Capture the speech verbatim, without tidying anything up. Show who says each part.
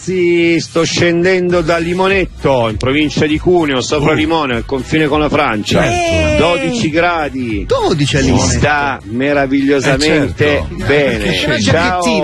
Speaker 1: Sì, sto scendendo da Limonetto, in provincia di Cuneo, sopra
Speaker 2: Oh.
Speaker 1: Limone, al confine con la Francia.
Speaker 2: Certo.
Speaker 1: dodici gradi.
Speaker 3: dodici a
Speaker 1: Si
Speaker 3: Limonetto.
Speaker 1: sta meravigliosamente
Speaker 2: Eh, certo.
Speaker 1: bene.
Speaker 2: Perché
Speaker 3: c'è una
Speaker 1: Ciao.
Speaker 3: giacchettina.